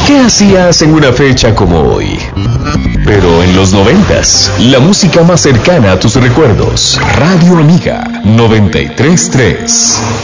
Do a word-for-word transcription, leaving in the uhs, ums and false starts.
¿Qué hacías en una fecha como hoy? Pero en los noventas, la música más cercana a tus recuerdos. Radio Amiga noventa y tres punto tres.